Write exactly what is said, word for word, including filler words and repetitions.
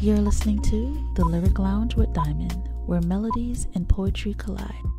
You're listening to The Lyric Lounge with Diamond, where melodies and poetry collide.